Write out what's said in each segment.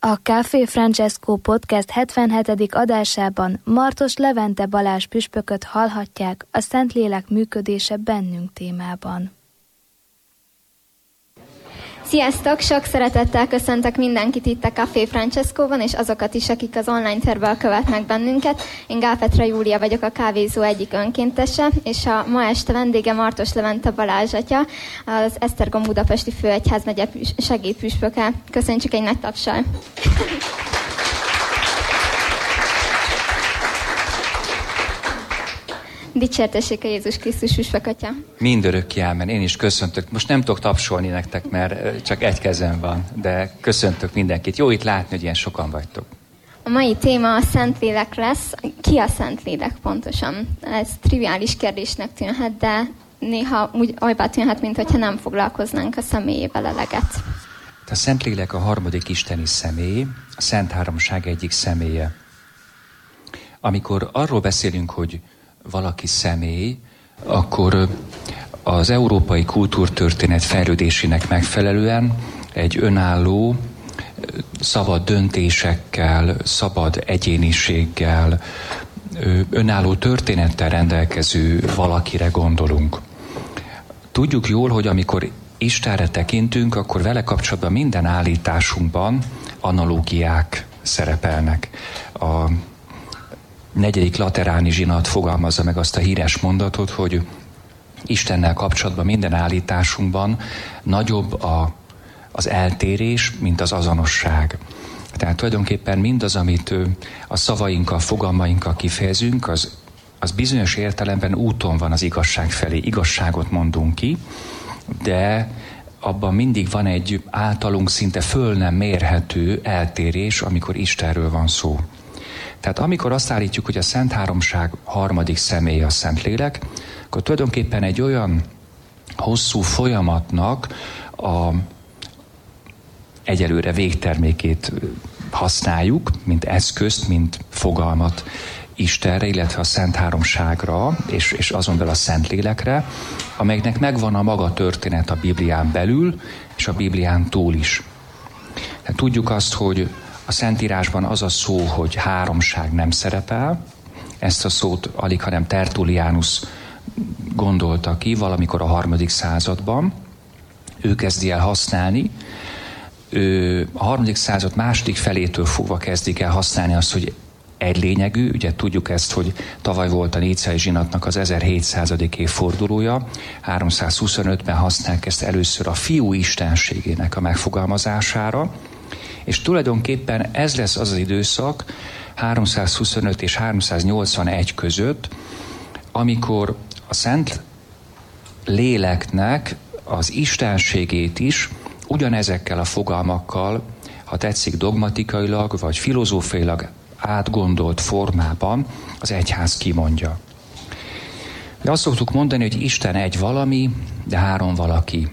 A Café Francesco Podcast 77. adásában Martos Levente Balázs püspököt hallhatják a Szentlélek működése bennünk témában. Sziasztok! Sok szeretettel köszöntök mindenkit itt a Café Francescoban, és azokat is, akik az online térből követnek bennünket. Én Gálpetra Júlia vagyok, a kávézó egyik önkéntese, és a ma este vendége Martos Levente Balázs atya, az Esztergom Budapesti Főegyházmegye segédpüspöke. Köszönjük egy nagy tapssal! Dicsértessék a Jézus Krisztus püspök atya. Mindörökké ámen. Én is köszöntök. Most nem tudok tapsolni nektek, mert csak egy kezem van, de köszöntök mindenkit. Jó itt látni, hogy ilyen sokan vagytok. A mai téma a Szentlélek lesz. Ki a Szentlélek pontosan? Ez triviális kérdésnek tűnhet, de néha úgy olybá tűnhet, mintha nem foglalkoznánk a személyével eleget. A Szentlélek a harmadik isteni személy, a Szent Háromság egyik személye. Amikor arról beszélünk, hogy valaki személy, akkor az európai kultúrtörténet fejlődésének megfelelően egy önálló, szabad döntésekkel, szabad egyéniséggel, önálló történettel rendelkező valakire gondolunk. Tudjuk jól, hogy amikor Istenre tekintünk, akkor vele kapcsolatban minden állításunkban analógiák szerepelnek. A 4. lateráni zsinat fogalmazza meg azt a híres mondatot, hogy Istennel kapcsolatban minden állításunkban nagyobb az eltérés, mint az azonosság. Tehát tulajdonképpen mindaz, amit a szavainkkal, fogalmainkkal kifejezünk, az bizonyos értelemben úton van az igazság felé. Igazságot mondunk ki, de abban mindig van egy általunk szinte föl nem mérhető eltérés, amikor Istenről van szó. Tehát amikor azt állítjuk, hogy a Szent Háromság harmadik személye a Szentlélek, akkor tulajdonképpen egy olyan hosszú folyamatnak egyelőre végtermékét használjuk, mint eszközt, mint fogalmat Istenre, illetve a Szent Háromságra, és azon belül a Szentlélekre, amelynek megvan a maga történet a Biblián belül, és a Biblián túl is. Tehát tudjuk azt, hogy a Szentírásban az a szó, hogy háromság nem szerepel. Ezt a szót alig, hanem Tertullianus gondolta ki valamikor a 3. században. Ő kezdi el használni. A 3. század második felétől fogva kezdik el használni azt, hogy egy lényegű. Ugye tudjuk ezt, hogy tavaly volt a Níceai zsinatnak az 1700. évfordulója. 325-ben használják ezt először a Fiú istenségének a megfogalmazására. És tulajdonképpen ez lesz az az időszak 325 és 381 között, amikor a Szent Léleknek az istenségét is ugyanezekkel a fogalmakkal, ha tetszik dogmatikailag vagy filozófiailag átgondolt formában az egyház kimondja. De azt szoktuk mondani, hogy Isten egy valami, de három valaki.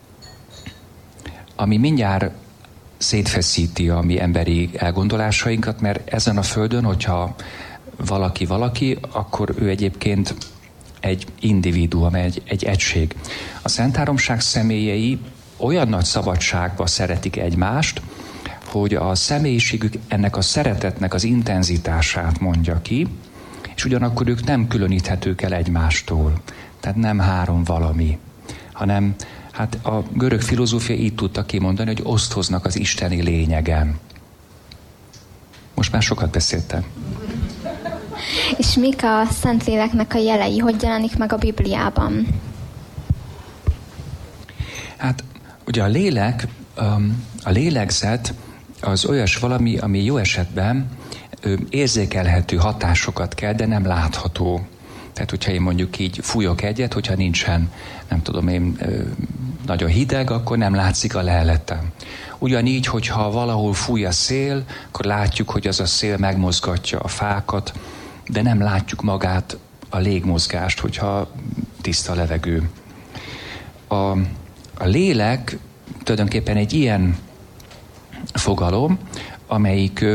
Ami mindjárt szétfeszíti a mi emberi elgondolásainkat, mert ezen a földön, hogyha valaki, akkor ő egyébként egy individuum, egy egység. A Szent Háromság személyei olyan nagy szabadságba szeretik egymást, hogy a személyiségük ennek a szeretetnek az intenzitását mondja ki, és ugyanakkor ők nem különíthetők el egymástól. Tehát nem három valami, hanem hát a görög filozófia így tudta kimondani, hogy osztoznak az isteni lényegen. Most már sokat beszéltem. És mik a Szentléleknek a jelei? Hogy jelenik meg a Bibliában? Hát ugye a lélek, a lélegzet az olyas valami, ami jó esetben érzékelhető hatásokat kell, de nem látható. Tehát, hogyha én mondjuk így fújok egyet, hogyha nincsen, nem tudom én, nagyon hideg, akkor nem látszik a leheletem. Ugyanígy, hogyha valahol fúj a szél, akkor látjuk, hogy az a szél megmozgatja a fákat, de nem látjuk magát a légmozgást, hogyha tiszta a levegő. A lélek tulajdonképpen egy ilyen fogalom, amelyik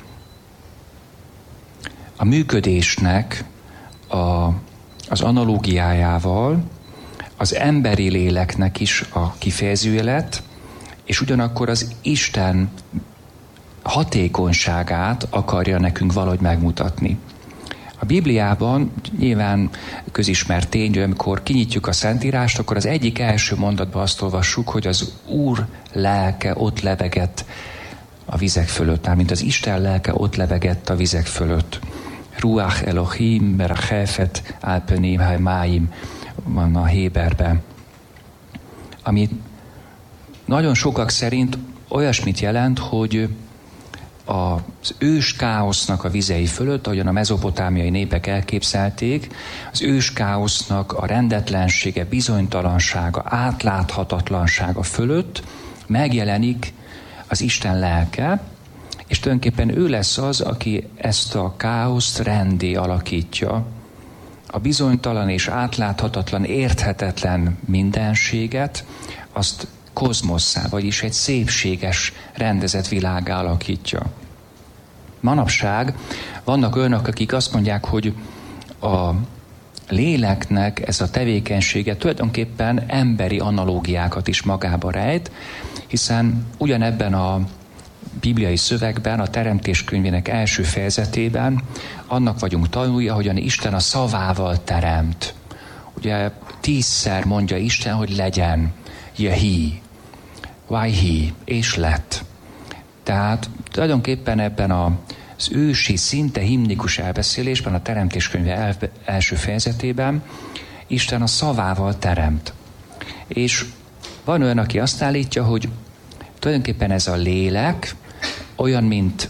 a működésnek az analógiájával az emberi léleknek is a kifejezője lett, és ugyanakkor az Isten hatékonyságát akarja nekünk valahogy megmutatni. A Bibliában nyilván közismert tény, hogy amikor kinyitjuk a Szentírást, akkor az egyik első mondatban azt olvassuk, hogy az Úr lelke ott lebegett a vizek fölött, mármint az Isten lelke ott lebegett a vizek fölött. Ruach Elohim merachefet al pnei hamayim van a Héberben. Ami nagyon sokak szerint olyasmit jelent, hogy az ős káosznak a vizei fölött, ahogyan a mezopotámiai népek elképzelték, az ős káosznak a rendetlensége, bizonytalansága, átláthatatlansága fölött megjelenik az Isten lelke, és tulajdonképpen ő lesz az, aki ezt a káoszt renddé alakítja. A bizonytalan és átláthatatlan, érthetetlen mindenséget, azt kozmosszá, vagyis egy szépséges, rendezett világgá alakítja. Manapság vannak olyanok, akik azt mondják, hogy a léleknek ez a tevékenysége tulajdonképpen emberi analógiákat is magába rejt, hiszen ugyanebben a bibliai szövegben, a Teremtés könyvének első fejezetében annak vagyunk tanulni, ahogyan Isten a szavával teremt. Ugye 10-szer mondja Isten, hogy legyen, Jehi, Vajhi, és lett. Tehát tulajdonképpen ebben az ősi, szinte himnikus elbeszélésben, a Teremtés könyve első fejezetében Isten a szavával teremt. És van olyan, aki azt állítja, hogy tulajdonképpen ez a lélek olyan, mint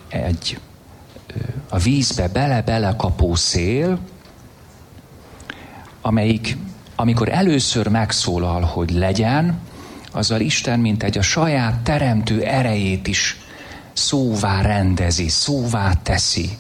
a vízbe bele-bele kapó szél, amelyik, amikor először megszólal, hogy legyen, azzal Isten, mint egy a saját teremtő erejét is szóvá rendezi, szóvá teszi.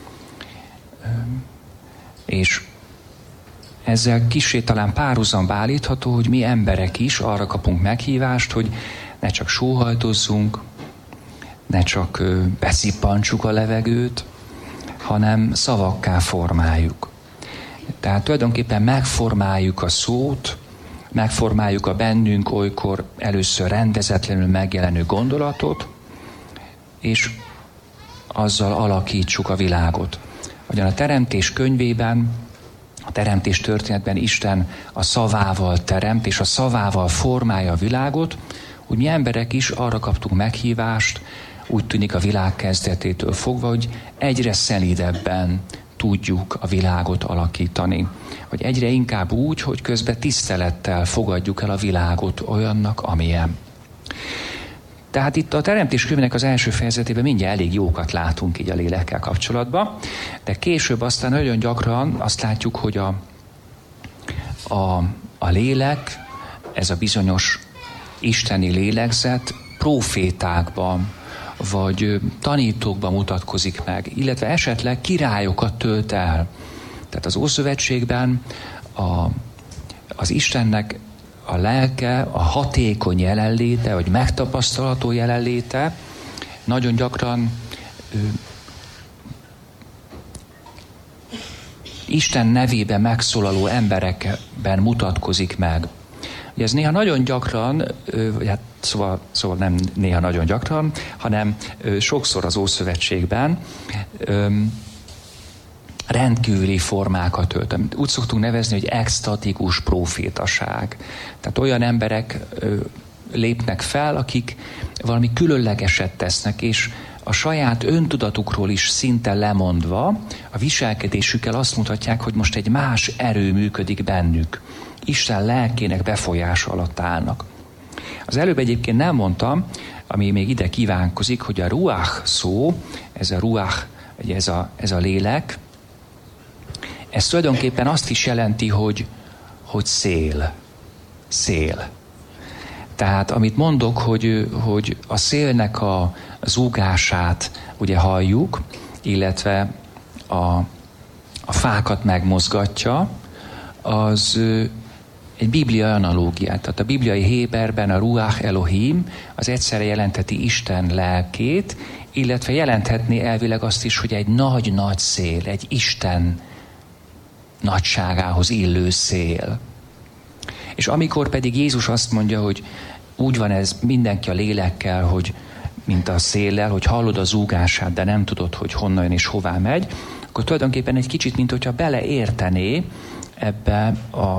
És ezzel kissé talán párhuzamba állítható, hogy mi emberek is arra kapunk meghívást, hogy ne csak sóhajtozzunk, ne csak beszippantsuk a levegőt, hanem szavakká formáljuk. Tehát tulajdonképpen megformáljuk a szót, megformáljuk a bennünk olykor először rendezetlenül megjelenő gondolatot, és azzal alakítsuk a világot. Ugyan a Teremtés könyvében, a teremtés történetben Isten a szavával teremt, és a szavával formálja a világot, úgy mi emberek is arra kaptunk meghívást, úgy tűnik a világ kezdetétől fogva, hogy egyre szelídebben tudjuk a világot alakítani. Hogy egyre inkább úgy, hogy közben tisztelettel fogadjuk el a világot olyannak, amilyen. Tehát itt a Teremtés könyvének az első fejezetében mindjárt elég jókat látunk így a lélekkel kapcsolatban, de később aztán nagyon gyakran azt látjuk, hogy a lélek, ez a bizonyos isteni lélegzet prófétákban, vagy tanítókban mutatkozik meg, illetve esetleg királyokat tölt el. Tehát az Ószövetségben az Istennek a lelke, a hatékony jelenléte, vagy megtapasztalható jelenléte nagyon gyakran Isten nevében megszólaló emberekben mutatkozik meg. Ugye ez néha nagyon gyakran, hát szóval nem néha nagyon gyakran, hanem sokszor az Ószövetségben rendkívüli formákat ölt. Úgy szoktunk nevezni, hogy extatikus profétaság. Tehát olyan emberek lépnek fel, akik valami különlegeset tesznek, és a saját öntudatukról is szinte lemondva a viselkedésükkel azt mutatják, hogy most egy más erő működik bennük. Isten lelkének befolyása alatt állnak. Az előbb egyébként nem mondtam, ami még ide kívánkozik, hogy a ruach szó, ez a ruach, ez a lélek, ez tulajdonképpen azt is jelenti, hogy szél. Szél. Tehát amit mondok, hogy a szélnek a zúgását ugye halljuk, illetve a fákat megmozgatja, az egy bibliai analógiát. Tehát a bibliai Héberben a Ruach Elohim az egyszerre jelentheti Isten lelkét, illetve jelenthetné elvileg azt is, hogy egy nagy-nagy szél, egy Isten nagyságához illő szél. És amikor pedig Jézus azt mondja, hogy úgy van ez mindenki a lélekkel, hogy mint a széllel, hogy hallod a zúgását, de nem tudod, hogy honnan jön és hová megy, akkor tulajdonképpen egy kicsit, mint hogyha beleértené ebbe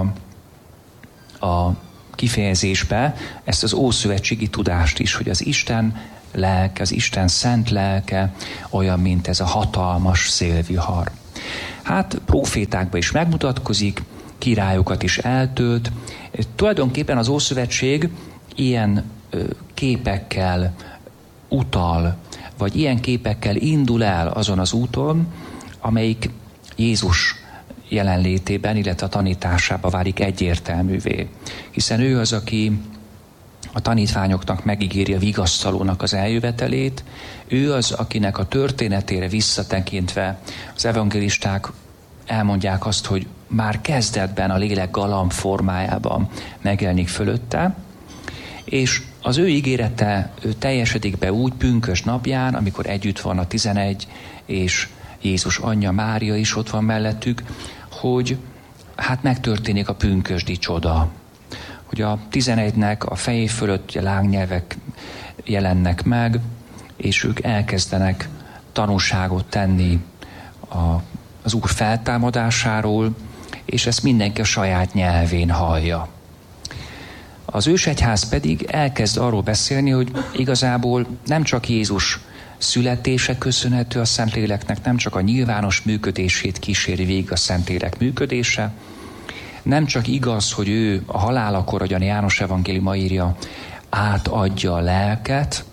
a kifejezésbe ezt az ószövetségi tudást is, hogy az Isten lelke, az Isten szent lelke olyan, mint ez a hatalmas szélvihar. Hát prófétákban is megmutatkozik, királyokat is eltölt. Tulajdonképpen az Ószövetség ilyen képekkel utal, vagy ilyen képekkel indul el azon az úton, amelyik Jézus jelenlétében, illetve a tanításában válik egyértelművé. Hiszen ő az, aki a tanítványoknak megígéri a vigasztalónak az eljövetelét, ő az, akinek a történetére visszatekintve az evangélisták elmondják azt, hogy már kezdetben a lélek galamb formájában megjelenik fölötte, és az ő ígérete teljesedik be úgy pünkösd napján, amikor együtt van a 11, és Jézus anyja Mária is ott van mellettük, hogy hát megtörténik a pünkösdi csoda. Hogy a 11-nek a fejé fölött lángnyelvek jelennek meg, és ők elkezdenek tanúságot tenni az Úr feltámadásáról, és ezt mindenki a saját nyelvén hallja. Az ősegyház pedig elkezd arról beszélni, hogy igazából nem csak Jézus születése köszönhető a Szentléleknek, nem csak a nyilvános működését kíséri végig a Szentlélek működése, nem csak igaz, hogy ő a halálakor, ahogyan János evangéliuma írja, átadja a lelket,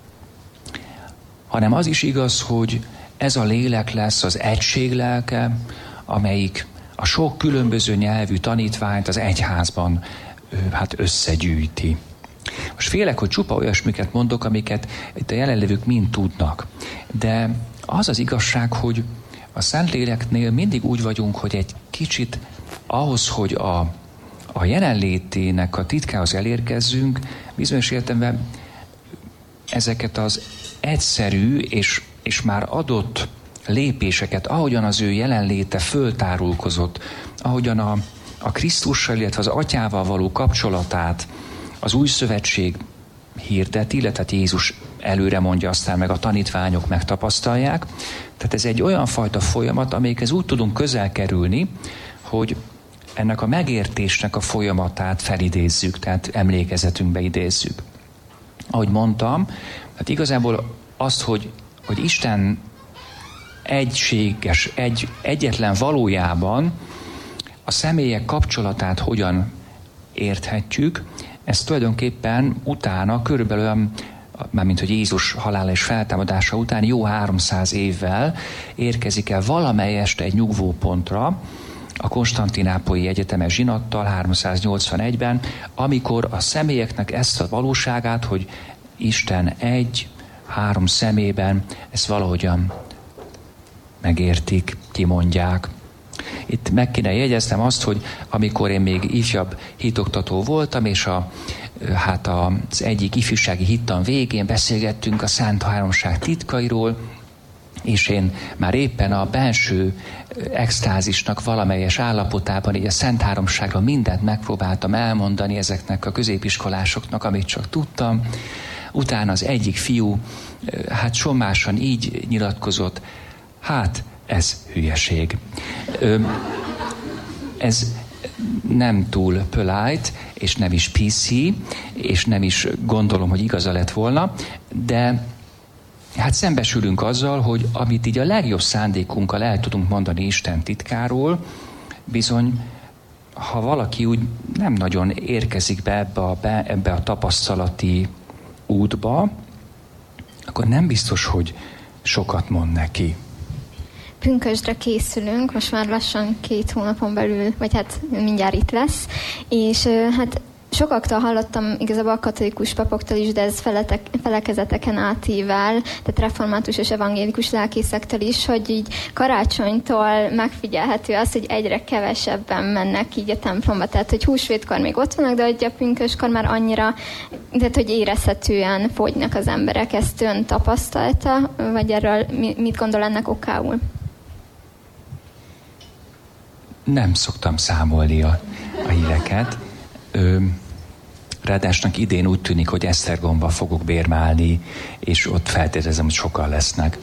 hanem az is igaz, hogy ez a lélek lesz az egység lelke, amelyik a sok különböző nyelvű tanítványt az egyházban összegyűjti. Most félek, hogy csupa olyasmiket mondok, amiket itt a jelenlévők mind tudnak. De az az igazság, hogy a Szentléleknél mindig úgy vagyunk, hogy egy kicsit ahhoz, hogy a jelenlétének a titkához elérkezzünk, bizonyos értelemben ezeket az egyszerű és már adott lépéseket, ahogyan az ő jelenléte föltárulkozott, ahogyan a Krisztussal, illetve az Atyával való kapcsolatát az új szövetség hirdeti, illetve Jézus előre mondja, aztán meg a tanítványok megtapasztalják. Tehát ez egy olyan fajta folyamat, amelyikhez úgy tudunk közel kerülni, hogy ennek a megértésnek a folyamatát felidézzük, tehát emlékezetünkbe idézzük. Ahogy mondtam, hát igazából azt, hogy Isten egységes, egyetlen valójában a személyek kapcsolatát hogyan érthetjük, ez tulajdonképpen utána körülbelül, mármint hogy Jézus halála és feltámadása után jó 300 évvel érkezik el valamelyest egy nyugvópontra a Konstantinápolyi Egyetemes zsinattal 381-ben, amikor a személyeknek ezt a valóságát, hogy Isten egy, 3 szemében, ezt valahogyan megértik, kimondják. Itt meg kéne jegyeznem azt, hogy amikor én még ifjabb hitoktató voltam, és az egyik ifjúsági hittan végén beszélgettünk a Szent Háromság titkairól, és én már éppen a belső extázisnak valamelyes állapotában így a Szent Háromságról mindent megpróbáltam elmondani ezeknek a középiskolásoknak, amit csak tudtam. Utána az egyik fiú sommásan így nyilatkozott, ez hülyeség. Ez nem túl polite, és nem is PC, és nem is gondolom, hogy igaza lett volna, de szembesülünk azzal, hogy amit így a legjobb szándékunkkal el tudunk mondani Isten titkáról, bizony, ha valaki úgy nem nagyon érkezik be ebbe a tapasztalati útba, akkor nem biztos, hogy sokat mond neki. Pünkösdre készülünk, most már lassan 2 hónapon belül, vagy mindjárt itt lesz, és sokaktól hallottam, igazából a katolikus papoktól is, de ez felekezeteken átível, tehát református és evangélikus lelkészektől is, hogy így karácsonytól megfigyelhető az, hogy egyre kevesebben mennek így a templomba. Tehát, hogy húsvétkor még ott vannak, de hogy a pünköskor már annyira, tehát, hogy érezhetően fogynak az emberek. Ezt ön tapasztalta, vagy erről mit gondol ennek okául? Nem szoktam számolni a híreket. Ráadásnak idén úgy tűnik, hogy Esztergomba fogok bérmálni, és ott feltételezem, hogy sokan lesznek.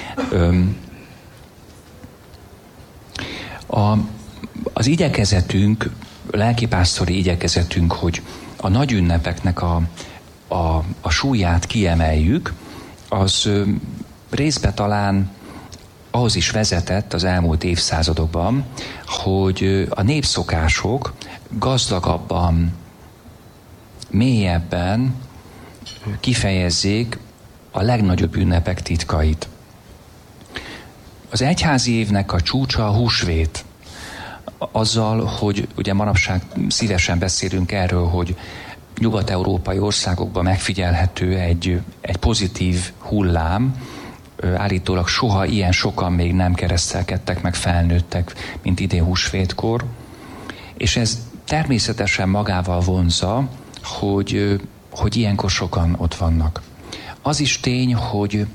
Az igyekezetünk, lelkipásztori igyekezetünk, hogy a nagy ünnepeknek a súlyát kiemeljük, az részben talán ahhoz is vezetett az elmúlt évszázadokban, hogy a népszokások gazdagabban, mélyebben kifejezzék a legnagyobb ünnepek titkait. Az egyházi évnek a csúcsa a húsvét. Azzal, hogy ugye manapság szívesen beszélünk erről, hogy nyugat-európai országokban megfigyelhető egy pozitív hullám, állítólag soha ilyen sokan még nem keresztelkedtek, meg felnőttek, mint idén húsvétkor. És ez természetesen magával vonzza, hogy ilyenkor sokan ott vannak. Az is tény, hogy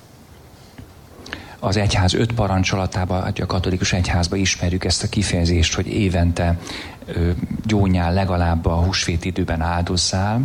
az egyház 5 parancsolatában, a katolikus egyházban ismerjük ezt a kifejezést, hogy évente gyónyál legalább a húsvét időben áldozzál.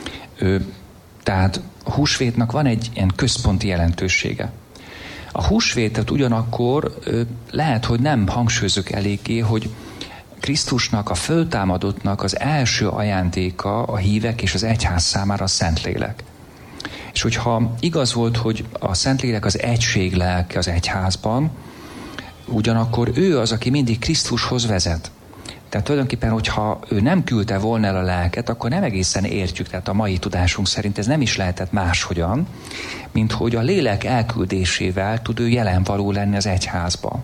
Tehát a húsvétnak van egy ilyen központi jelentősége. A húsvétet ugyanakkor lehet, hogy nem hangsúlyozok eléggé, hogy Krisztusnak, a föltámadottnak az első ajándéka a hívek és az egyház számára a Szentlélek. És hogyha igaz volt, hogy a Szentlélek az egység lelke az egyházban, ugyanakkor ő az, aki mindig Krisztushoz vezet. Tehát tulajdonképpen, hogyha ő nem küldte volna el a lelket, akkor nem egészen értjük, tehát a mai tudásunk szerint ez nem is lehetett máshogyan, mint hogy a lélek elküldésével tud ő jelen való lenni az egyházban.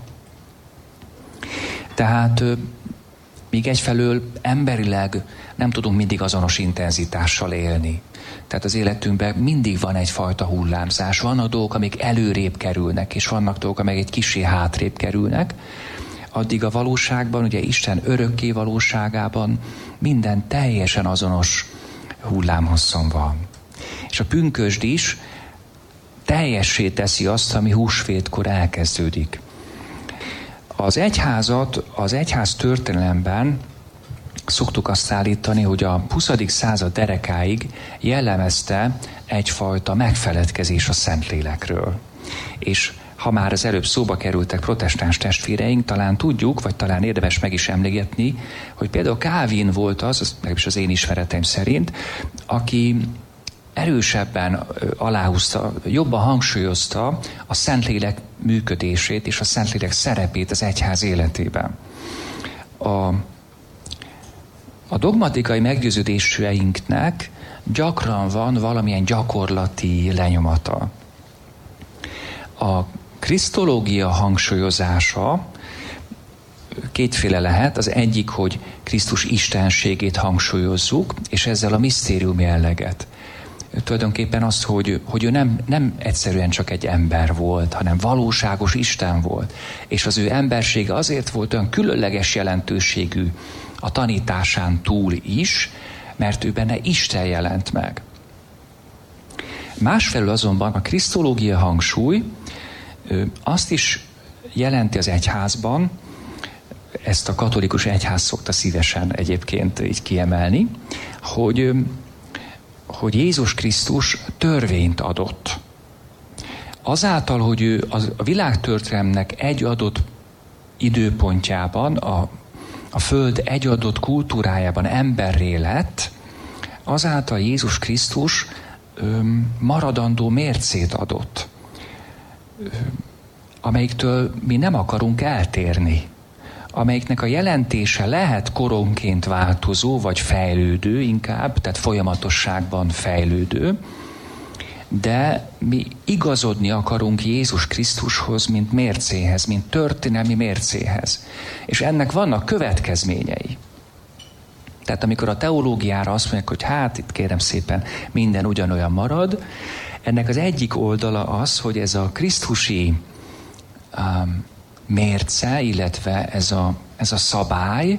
Tehát míg egyfelől emberileg nem tudunk mindig azonos intenzitással élni. Tehát az életünkben mindig van egyfajta hullámzás. Vannak dolgok, amik előrébb kerülnek, és vannak dolgok, amik egy kissé hátrébb kerülnek. Addig a valóságban, ugye Isten örökké valóságában minden teljesen azonos hullámhosszon van. És a pünkösd is teljessé teszi azt, ami húsvétkor elkezdődik. Az egyházat, az egyház történelemben szoktuk azt állítani, hogy a 20. század derekáig jellemezte egyfajta megfeledkezés a Szentlélekről. És ha már az előbb szóba kerültek protestáns testvéreink, talán tudjuk, vagy talán érdemes meg is emlegetni, hogy például Calvin volt az legalábbis az én ismereteim szerint, aki erősebben aláhúzta, jobban hangsúlyozta a Szentlélek működését és a Szentlélek szerepét az egyház életében. A dogmatikai meggyőződéseinknek gyakran van valamilyen gyakorlati lenyomata. A krisztológia hangsúlyozása kétféle lehet. Az egyik, hogy Krisztus istenségét hangsúlyozzuk, és ezzel a misztérium jelleget. Tulajdonképpen azt, hogy ő nem egyszerűen csak egy ember volt, hanem valóságos Isten volt. És az ő embersége azért volt olyan különleges jelentőségű a tanításán túl is, mert ő benne Isten jelent meg. Másfelől azonban a krisztológia hangsúly azt is jelenti az egyházban, ezt a katolikus egyház szokta szívesen egyébként így kiemelni, hogy Jézus Krisztus törvényt adott. Azáltal, hogy ő a világtörténelemnek egy adott időpontjában, a Föld egy adott kultúrájában emberré lett, azáltal Jézus Krisztus maradandó mércét adott, amelyiktől mi nem akarunk eltérni, amelyiknek a jelentése lehet koronként változó, vagy fejlődő inkább, tehát folyamatosságban fejlődő, de mi igazodni akarunk Jézus Krisztushoz, mint mércéhez, mint történelmi mércéhez. És ennek vannak következményei. Tehát amikor a teológiára azt mondják, hogy hát itt kérem szépen minden ugyanolyan marad, ennek az egyik oldala az, hogy ez a krisztusi mérce, illetve ez a szabály,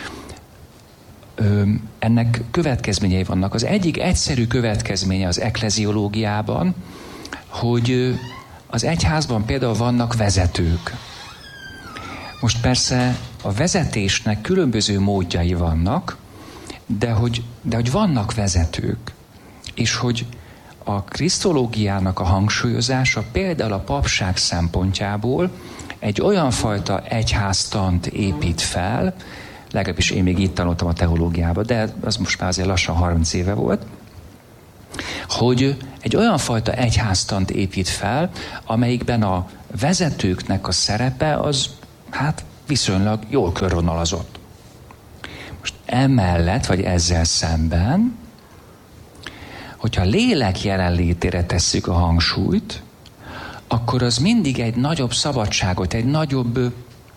ennek következményei vannak. Az egyik egyszerű következménye az ekleziológiában, hogy az egyházban például vannak vezetők. Most persze a vezetésnek különböző módjai vannak. de hogy vannak vezetők, és hogy a krisztológiának a hangsúlyozása például a papság szempontjából egy olyan fajta egyháztant épít fel, legalábbis én még itt tanultam a teológiába, de az most már azért lassan 30 éve volt, hogy egy olyan fajta egyháztant épít fel, amelyikben a vezetőknek a szerepe az viszonylag jól körvonalazott. Most emellett, vagy ezzel szemben, hogyha lélek jelenlétére tesszük a hangsúlyt, akkor az mindig egy nagyobb szabadságot, egy nagyobb,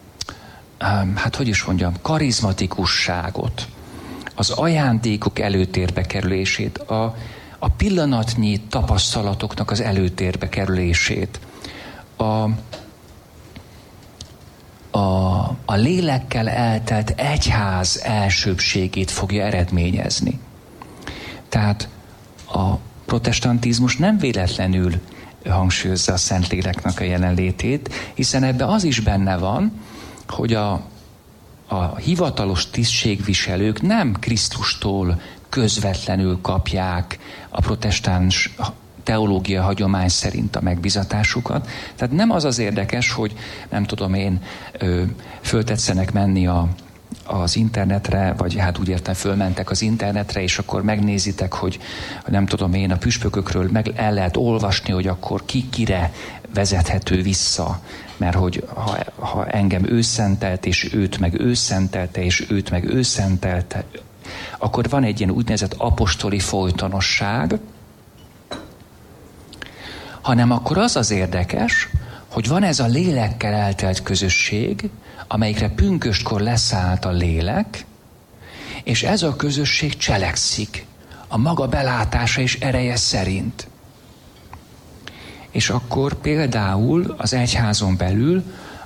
karizmatikusságot, az ajándékok előtérbe kerülését, a pillanatnyi tapasztalatoknak az előtérbe kerülését, a lélekkel eltelt egyház elsőbbségét fogja eredményezni. Tehát a protestantizmus nem véletlenül hangsúlyozza a Szentléleknek a jelenlétét, hiszen ebben az is benne van, hogy a hivatalos tisztségviselők nem Krisztustól közvetlenül kapják a protestáns teológia hagyomány szerint a megbizatásukat. Tehát nem az érdekes, hogy nem tudom én, föltetszenek menni az internetre, vagy úgy értem, fölmentek az internetre, és akkor megnézitek, hogy nem tudom én, a püspökökről meg el lehet olvasni, hogy akkor kire vezethető vissza. Mert hogy ha engem ő szentelt, és őt meg ő szentelte, és őt meg ő szentelte, akkor van egy ilyen úgynevezett apostoli folytonosság, hanem akkor az érdekes, hogy van ez a lélekkel eltelt közösség, amelyikre pünköstkor leszállt a lélek, és ez a közösség cselekszik a maga belátása és ereje szerint. És akkor például az egyházon belül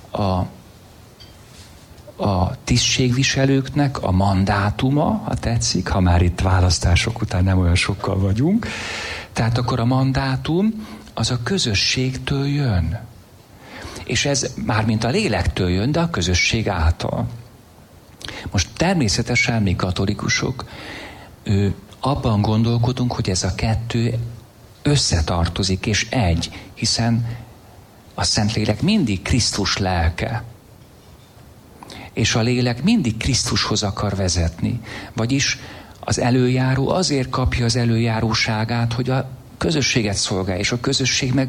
a tisztségviselőknek a mandátuma, ha tetszik, ha már itt választások után nem olyan sokkal vagyunk, tehát akkor a mandátum az a közösségtől jön. És ez mármint a lélektől jön, de a közösség által. Most természetesen mi katolikusok abban gondolkodunk, hogy ez a kettő összetartozik és egy, hiszen a Szentlélek mindig Krisztus lelke. És a lélek mindig Krisztushoz akar vezetni. Vagyis az előjáró azért kapja az előjáróságát, hogy a közösséget szolgálja, és a közösség meg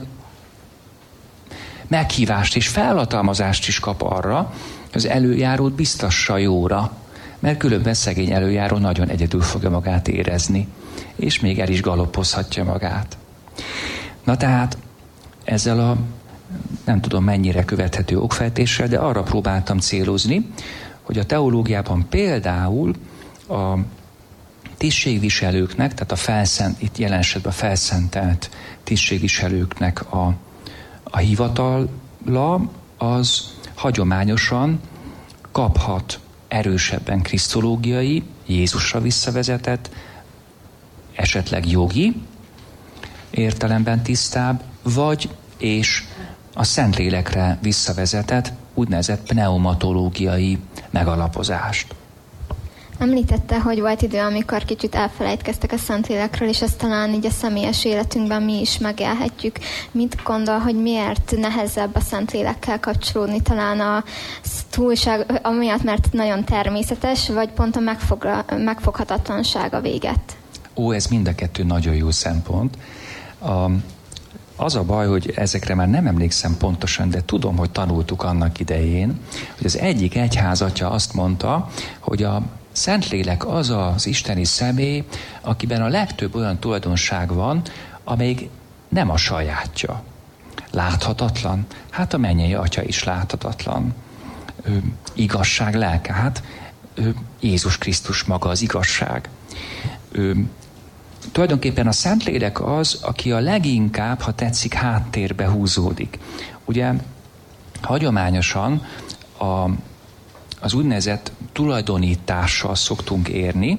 meghívást és felhatalmazást is kap arra, hogy az előjárót biztassa jóra, mert különben szegény előjáró nagyon egyedül fogja magát érezni, és még el is galoppozhatja magát. Na tehát ezzel nem tudom mennyire követhető okfejtéssel, de arra próbáltam célozni, hogy a teológiában például a tisztségviselőknek, tehát itt jelen esetben a felszentelt tisztségviselőknek a hivatala az hagyományosan kaphat erősebben krisztológiai, Jézusra visszavezetett, esetleg jogi értelemben tisztább, vagy és a Szentlélekre visszavezetett úgynevezett pneumatológiai megalapozást. Említette, hogy volt idő, amikor kicsit elfelejtkeztek a Szentlélekről, és ezt talán így a személyes életünkben mi is megélhetjük. Mit gondol, hogy miért nehezebb a Szentlélekkel kapcsolódni? Talán a túlság, amiatt, mert nagyon természetes, vagy pont a megfoghatatlanság a véget? Ez mind a kettő nagyon jó szempont. Az a baj, hogy ezekre már nem emlékszem pontosan, de tudom, hogy tanultuk annak idején, hogy az egyik egyházatja azt mondta, hogy a Szentlélek az az isteni személy, akiben a legtöbb olyan tulajdonság van, amelyik nem a sajátja. Láthatatlan? Hát a mennyei Atya is láthatatlan. Igazság lelke? Jézus Krisztus maga az igazság. Tulajdonképpen a Szentlélek az, aki a leginkább, ha tetszik, háttérbe húzódik. Ugye hagyományosan az úgynevezett tulajdonítással szoktunk érni,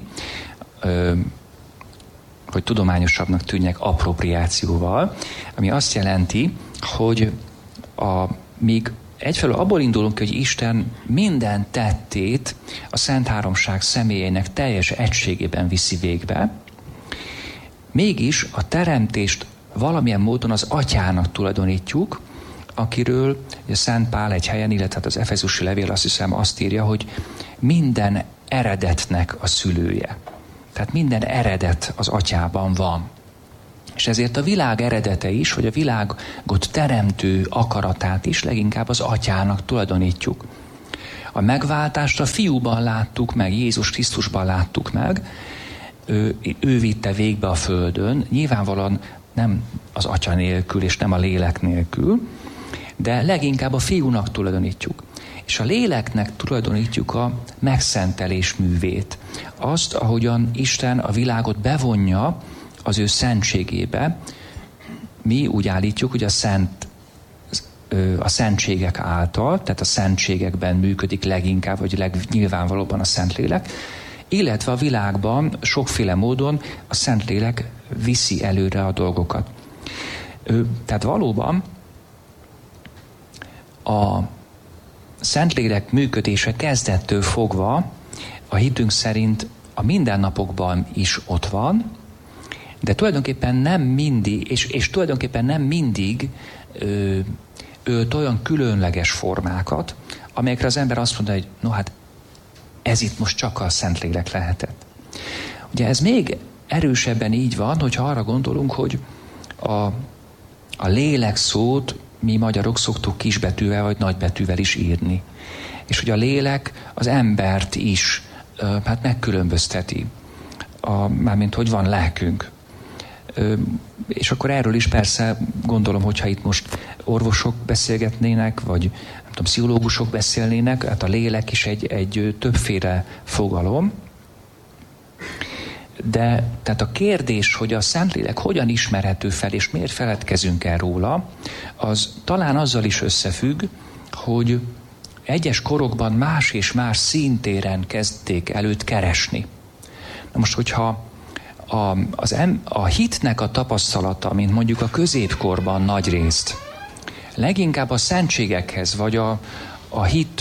hogy tudományosabbnak tűnjek, appropriációval, ami azt jelenti, hogy míg egyfelől abból indulunk, hogy Isten minden tettét a Szent Háromság személyének teljes egységében viszi végbe, mégis a teremtést valamilyen módon az Atyának tulajdonítjuk, akiről a Szent Pál egy helyen, illetve az Efezusi levél azt hiszem azt írja, hogy minden eredetnek a szülője. Tehát minden eredet az Atyában van. És ezért a világ eredete is, vagy a világot teremtő akaratát is leginkább az Atyának tulajdonítjuk. A megváltást a Fiúban láttuk meg, Jézus Krisztusban láttuk meg, ő vitte végbe a földön, nyilvánvalóan nem az Atya nélkül és nem a Lélek nélkül, de leginkább a Fiúnak tulajdonítjuk. És a Léleknek tulajdonítjuk a megszentelés művét. Azt, ahogyan Isten a világot bevonja az ő szentségébe, mi úgy állítjuk, hogy a szentségek által, tehát a szentségekben működik leginkább, vagy legnyilvánvalóban a Szentlélek, illetve a világban sokféle módon a Szentlélek viszi előre a dolgokat. Tehát valóban a Szentlélek működése kezdettől fogva a hitünk szerint a mindennapokban is ott van, de tulajdonképpen nem mindig, és tulajdonképpen nem mindig ölt olyan különleges formákat, amelyekre az ember azt mondja, hogy no hát ez itt most csak a Szentlélek lehetett. Ugye ez még erősebben így van, hogyha arra gondolunk, hogy a lélek szót mi magyarok szoktuk kisbetűvel vagy nagybetűvel is írni. És hogy a lélek az embert is hát megkülönbözteti. Mármint, hogy van lelkünk. És akkor erről is persze gondolom, hogyha itt most orvosok beszélgetnének, vagy nem tudom, pszichológusok beszélnének, hát a lélek is egy többféle fogalom. De tehát a kérdés, hogy a Szentlélek hogyan ismerhető fel, és miért feledkezünk el róla, az talán azzal is összefügg, hogy egyes korokban más és más színtéren kezdték előtt keresni. Na most, hogyha a hitnek a tapasztalata, mint mondjuk a középkorban nagy részt, leginkább a szentségekhez, vagy a hit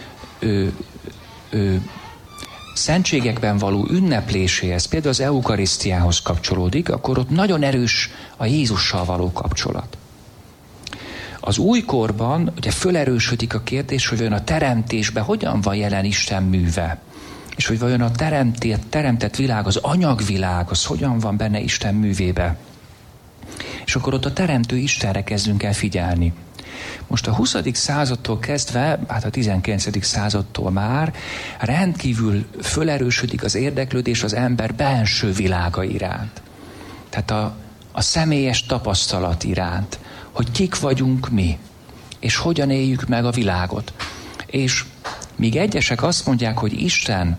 szentségekben való ünnepléséhez, például az eukarisztiához kapcsolódik, akkor ott nagyon erős a Jézussal való kapcsolat. Az újkorban ugye fölerősödik a kérdés, hogy vajon a teremtésben hogyan van jelen Isten műve, és hogy vajon a teremtett világ, az anyagvilág, az hogyan van benne Isten művébe. És akkor ott a teremtő Istenre kezdünk el figyelni. Most a 20. századtól kezdve, hát a 19. századtól már rendkívül fölerősödik az érdeklődés az ember belső világa iránt. Tehát a személyes tapasztalat iránt, hogy kik vagyunk mi, és hogyan éljük meg a világot. És míg egyesek azt mondják, hogy Isten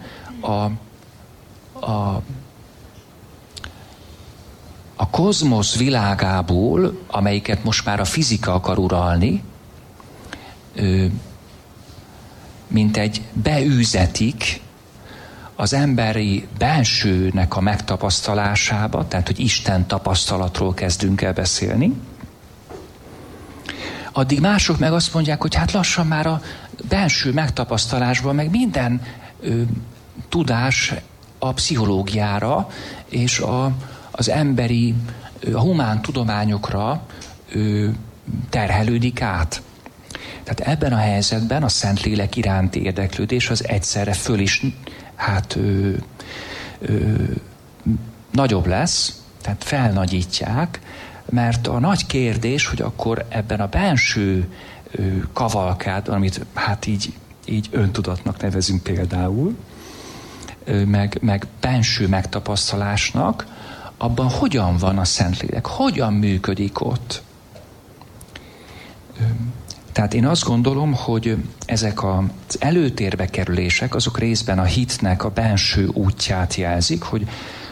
a kozmosz világából, amelyiket most már a fizika akar uralni, mint egy beűzetik az emberi belsőnek a megtapasztalásába, tehát hogy Isten tapasztalatról kezdünk el beszélni, addig mások meg azt mondják, hogy hát lassan már a belső megtapasztalásban meg minden tudás a pszichológiára és az emberi, a humán tudományokra terhelődik át. Tehát ebben a helyzetben a Szentlélek iránti érdeklődés az egyszerre föl is nagyobb lesz, tehát felnagyítják, mert a nagy kérdés, hogy akkor ebben a belső kavalkádban, amit hát így öntudatnak nevezünk például, meg benső megtapasztalásnak, abban hogyan van a Szentlélek, hogyan működik ott. Tehát én azt gondolom, hogy ezek az előtérbe kerülések, azok részben a hitnek a benső útját jelzik, hogy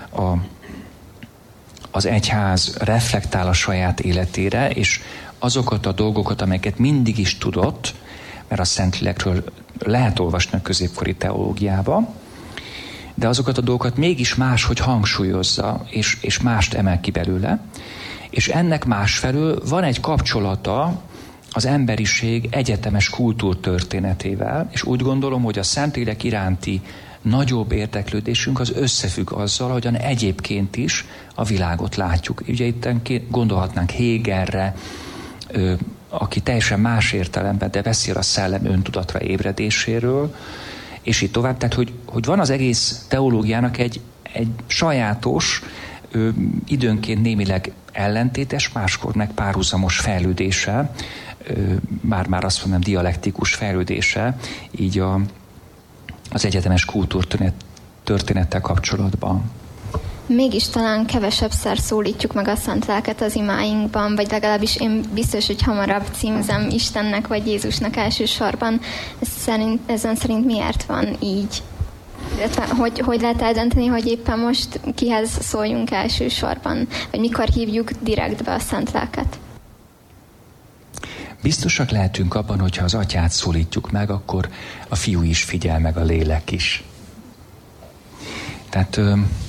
az egyház reflektál a saját életére, és azokat a dolgokat, amelyeket mindig is tudott, mert a Szentlélekről lehet olvasni a középkori teológiába, de azokat a dolgokat mégis máshogy hangsúlyozza, és mást emel ki belőle, és ennek másfelől van egy kapcsolata az emberiség egyetemes kultúrtörténetével, és úgy gondolom, hogy a Szentlélek iránti nagyobb érdeklődésünk az összefügg azzal, hogyan egyébként is a világot látjuk. Ugye itt gondolhatnánk Hegelre, aki teljesen más értelemben, de beszél a szellem öntudatra ébredéséről, és így tovább. Tehát, hogy van az egész teológiának egy sajátos, időnként némileg ellentétes, máskor meg párhuzamos fejlődése, már azt mondom, dialektikus fejlődése, így az egyetemes kultúrtörténettel kapcsolatban. Mégis talán kevesebbszer szólítjuk meg a Szent Lelket az imáinkban, vagy legalábbis én biztos, hogy hamarabb címzem Istennek vagy Jézusnak elsősorban. Ezen szerint miért van így? Hogy lehet eldönteni, hogy éppen most kihez szóljunk elsősorban? Vagy mikor hívjuk direktbe a Szent Lelket? Biztosak lehetünk abban, hogyha az Atyát szólítjuk meg, akkor a Fiú is figyel, meg a Lélek is. Tehát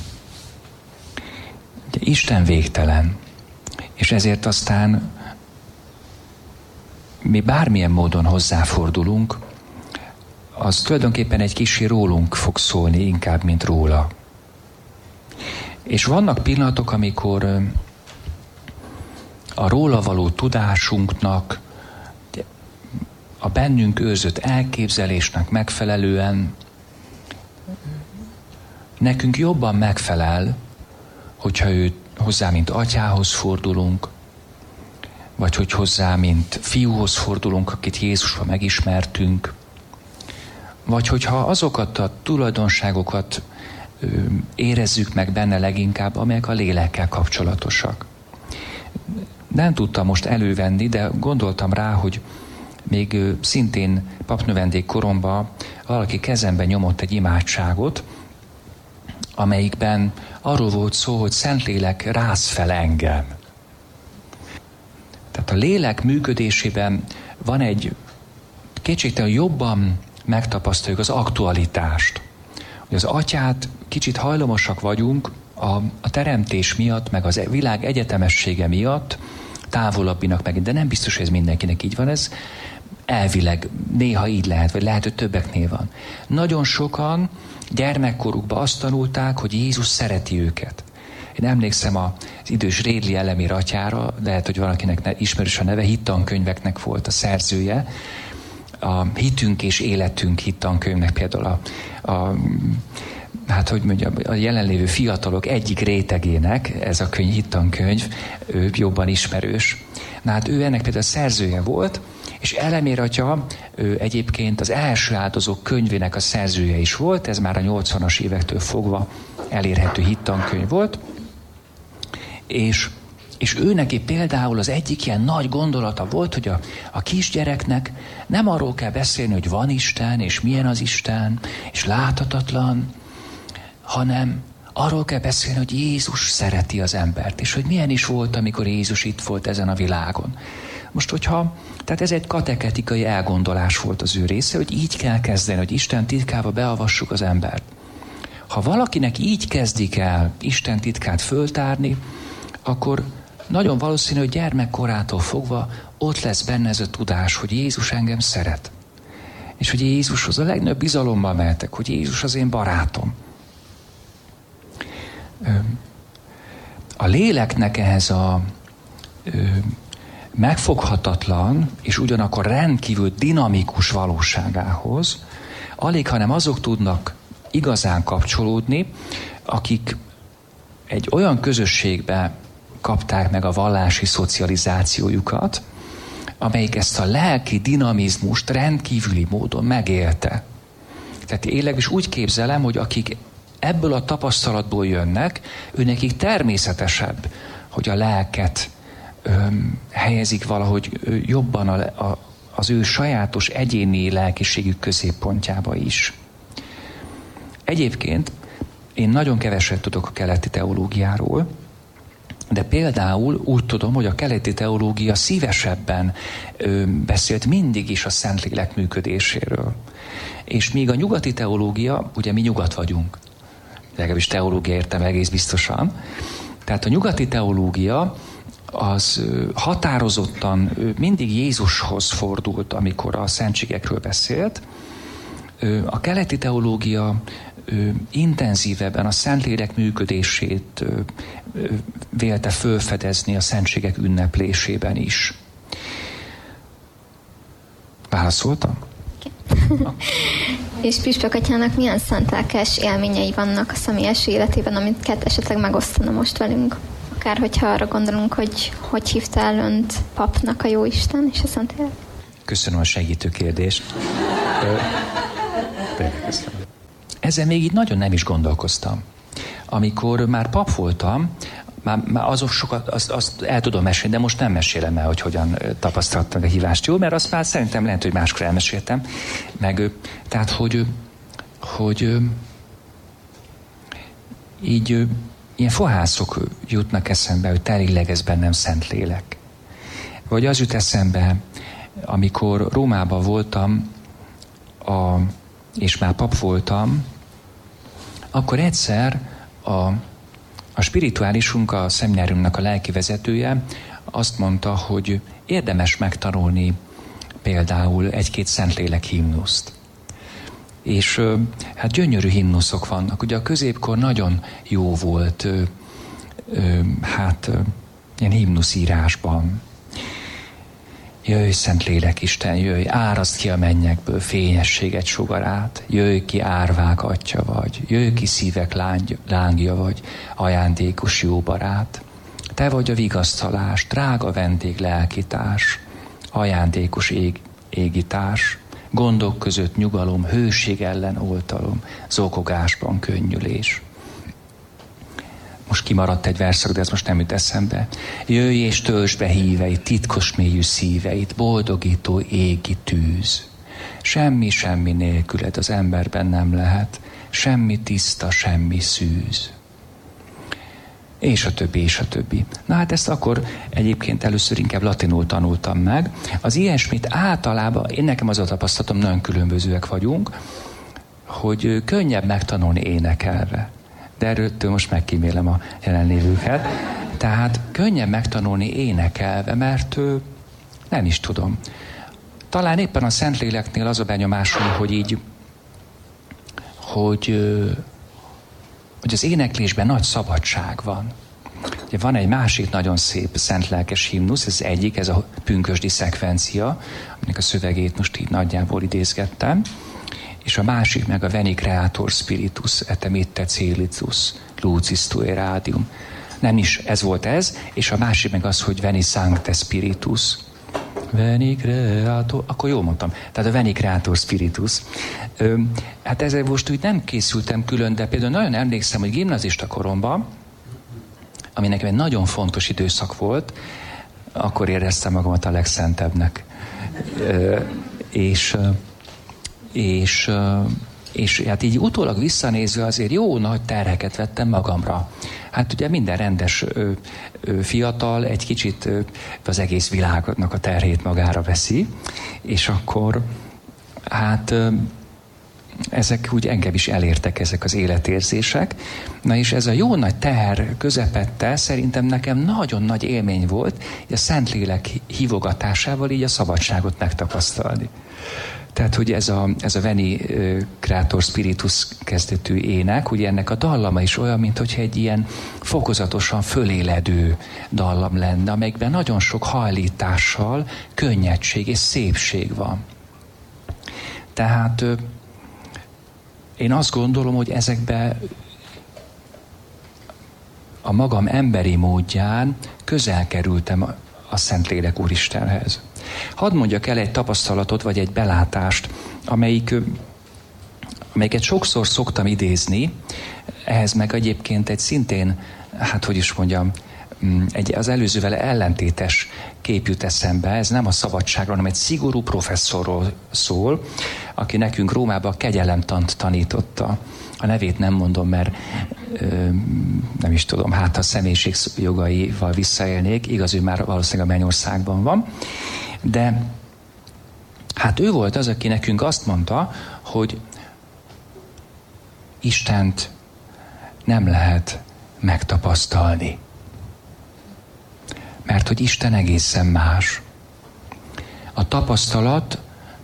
Isten végtelen, és ezért aztán mi bármilyen módon hozzáfordulunk, az tulajdonképpen egy kicsi rólunk fog szólni, inkább, mint róla. És vannak pillanatok, amikor a róla való tudásunknak, a bennünk őrzött elképzelésnek megfelelően nekünk jobban megfelel, hogyha ő hozzá, mint Atyához fordulunk, vagy hogy hozzá, mint Fiúhoz fordulunk, akit Jézusban megismertünk, vagy hogyha azokat a tulajdonságokat érezzük meg benne leginkább, amelyek a lélekkel kapcsolatosak. Nem tudtam most elővenni, de gondoltam rá, hogy még szintén papnövendék koromban valaki kezembe nyomott egy imádságot, amelyikben arról volt szó, hogy Szentlélek rász fel engem. Tehát a lélek működésében van egy kétségtelenül jobban megtapasztaljuk az aktualitást. Hogy az Atyát kicsit hajlamosak vagyunk a teremtés miatt, meg az világ egyetemessége miatt távolabbinak meg, de nem biztos, hogy ez mindenkinek így van, ez elvileg néha így lehet, vagy lehet, hogy többeknél van. Nagyon sokan gyermekkorukban azt tanulták, hogy Jézus szereti őket. Én emlékszem az idős Rédli Elemér atyára, lehet, hogy valakinek ismerős a neve, hittankönyveknek volt a szerzője. A Hitünk és Életünk hittankönyvnek például a jelenlévő fiatalok egyik rétegének, ez a könyv, hittankönyv, ő jobban ismerős. Na hát ő ennek például a szerzője volt, és Elemér atya egyébként az első áldozók könyvének a szerzője is volt, ez már a 80-as évektől fogva elérhető hittankönyv volt, és ő neki például az egyik ilyen nagy gondolata volt, hogy a kisgyereknek nem arról kell beszélni, hogy van Isten, és milyen az Isten, és láthatatlan, hanem arról kell beszélni, hogy Jézus szereti az embert, és hogy milyen is volt, amikor Jézus itt volt ezen a világon. Most, tehát ez egy katechetikai elgondolás volt az ő része, hogy így kell kezdeni, hogy Isten titkába beavassuk az embert. Ha valakinek így kezdik el Isten titkát föltárni, akkor nagyon valószínű, hogy gyermekkorától fogva ott lesz benne ez a tudás, hogy Jézus engem szeret. És hogy Jézushoz a legnagyobb bizalommal mehetek, hogy Jézus az én barátom. A léleknek ehhez a megfoghatatlan és ugyanakkor rendkívül dinamikus valóságához alig, hanem azok tudnak igazán kapcsolódni, akik egy olyan közösségbe kapták meg a vallási szocializációjukat, amelyik ezt a lelki dinamizmust rendkívüli módon megélte. Tehát én is úgy képzelem, hogy akik ebből a tapasztalatból jönnek, őnekik természetesebb, hogy a lelket helyezik valahogy jobban az ő sajátos egyéni lelkiségük középpontjába is. Egyébként én nagyon keveset tudok a keleti teológiáról, de például úgy tudom, hogy a keleti teológia szívesebben beszélt mindig is a Szentlélek működéséről. És míg a nyugati teológia, ugye mi nyugat vagyunk, legalábbis teológia értem egész biztosan, tehát a nyugati teológia az határozottan mindig Jézushoz fordult, amikor a szentségekről beszélt. A keleti teológia intenzívebben a Szentlélek működését vélte fölfedezni a szentségek ünneplésében is. Válaszoltam? És Püspök atyának milyen szentlelkes élményei vannak a személyes életében, amit esetleg megosztana most velünk? Akár hogyha arra gondolunk, hogy hívta el önt papnak a Jóisten és a Szentlélek? Köszönöm a segítő kérdést. Ezzel még így nagyon nem is gondolkoztam. Amikor már pap voltam, már azok sokat, azt el tudom mesélni, de most nem mesélem el, hogy hogyan tapasztaltam a hívást jól, mert azt már szerintem lehet, hogy máskor elmeséltem. Tehát, hogy így ilyen fohászok jutnak eszembe, hogy tényleg ez bennem Szentlélek. Vagy az jut eszembe, amikor Rómában voltam, és már pap voltam, akkor egyszer a spirituálisunk, a szemináriumnak a lelkivezetője azt mondta, hogy érdemes megtanulni például egy-két Szentlélek himnuszt. És hát gyönyörű himnuszok vannak. Ugye a középkor nagyon jó volt ilyen himnuszírásban. Jöjj, Szentlélek Isten, jöjj, áraszd ki a mennyekből fényességet sugarát, jöjj ki, árvák atya vagy, jöjj ki, szívek lángja vagy, ajándékos jó barát. Te vagy a vigasztalás, drága vendég lelkitárs, ajándékos égitás, gondok között nyugalom, hőség ellen oltalom, zokogásban könnyülés. Most kimaradt egy verszak, de ez most nem jut eszembe. Jöjj és töltsd be híveit, titkos mélyű szíveit, boldogító égi tűz. Semmi nélküled az emberben nem lehet, semmi tiszta, semmi szűz. És a többi, és a többi. Na hát ezt akkor egyébként először inkább latinul tanultam meg. Az ilyesmit általában, nekem az a tapasztalatom, nagyon különbözőek vagyunk, hogy könnyebb megtanulni énekelve. De erről most megkímélem a jelenlévőket. Tehát könnyebb megtanulni énekelve, mert nem is tudom. Talán éppen a Szentléleknél az a benyomásom, hogy az éneklésben nagy szabadság van. Ugye van egy másik nagyon szép szentlelkes himnusz, ez egyik, ez a pünkösdi szekvencia, aminek a szövegét most így nagyjából idézgettem, és a másik meg a Veni Creator Spiritus, et emitte Celitus, Lucis Tue Radium. Nem is ez volt ez, és a másik meg az, hogy Veni Sancte Spiritus. Veni Creator, akkor jól mondtam. Tehát a Veni Creator Spiritus. Hát ezzel most úgy nem készültem külön, de például nagyon emlékszem, hogy gimnazista koromban, ami nekem egy nagyon fontos időszak volt, akkor éreztem magamat a legszentebbnek. És hát így utólag visszanézve azért jó nagy terheket vettem magamra. Hát ugye minden rendes fiatal egy kicsit az egész világnak a terhét magára veszi, és akkor hát ezek úgy engem is elértek, ezek az életérzések. Na és ez a jó nagy teher közepette szerintem nekem nagyon nagy élmény volt, hogy a Szentlélek hívogatásával így a szabadságot megtapasztalni. Tehát, hogy ez a Veni Creator Spiritus kezdetű ének, ugye ennek a dallama is olyan, mint hogyha egy ilyen fokozatosan föléledő dallam lenne, amelyikben nagyon sok hajlítással könnyedség és szépség van. Tehát én azt gondolom, hogy ezekbe a magam emberi módján közel kerültem a Szentlélek Úristenhez. Hadd mondjak el egy tapasztalatot, vagy egy belátást, amelyiket sokszor szoktam idézni, ehhez meg egyébként egy szintén, hát hogy is mondjam, az előzővel ellentétes kép jut eszembe, ez nem a szabadságról, hanem egy szigorú professzorról szól, aki nekünk Rómában a kegyelemtant tanította. A nevét nem mondom, mert nem is tudom, hát a személyiség jogaival visszaélnék, igaz, ő már valószínűleg a mennyországban van, de hát ő volt az, aki nekünk azt mondta, hogy Istent nem lehet megtapasztalni. Mert hogy Isten egészen más. A tapasztalat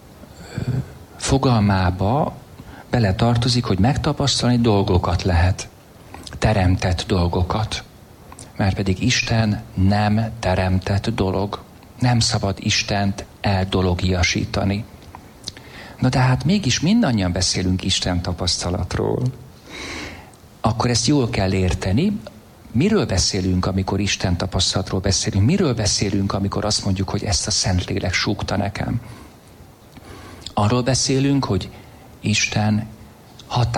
fogalmába beletartozik, hogy megtapasztalni dolgokat lehet. Teremtett dolgokat. Mert pedig Isten nem teremtett dolog. Nem szabad Istent eldologiasítani. Na de hát mégis mindannyian beszélünk Isten tapasztalatról. Akkor ezt jól kell érteni. Miről beszélünk, amikor Isten tapasztalatról beszélünk? Miről beszélünk, amikor azt mondjuk, hogy ezt a Szentlélek súgta nekem? Arról beszélünk, hogy Isten